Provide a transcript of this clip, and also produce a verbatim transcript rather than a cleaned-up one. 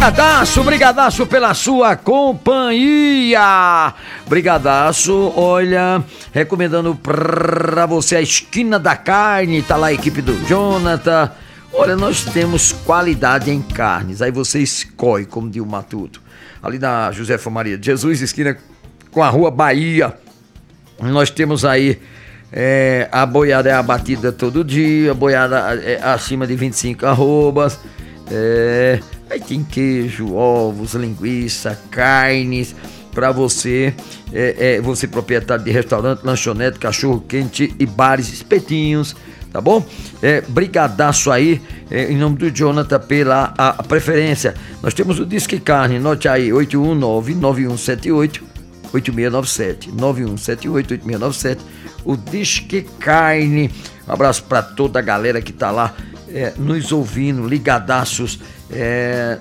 Brigadaço, brigadaço pela sua companhia. Brigadaço, olha, recomendando pra você a Esquina da Carne, tá lá a equipe do Jonathan. Olha, nós temos qualidade em carnes, aí você escolhe, como diz o Matuto. Ali na Josefa Maria de Jesus, esquina com a Rua Bahia, nós temos aí é, a boiada é abatida todo dia, a boiada é acima de vinte e cinco arrobas, é, aí tem queijo, ovos, linguiça, carnes, para você, é, é, você proprietário de restaurante, lanchonete, cachorro quente e bares, espetinhos, tá bom? É, brigadaço aí, é, em nome do Jonathan, pela a, a preferência. Nós temos o Disque Carne, note aí, oito um nove, nove um sete oito, oito seis nove sete, nove um sete oito, oito seis nove sete, o Disque Carne. Um abraço para toda a galera que tá lá é, nos ouvindo, ligadaços é,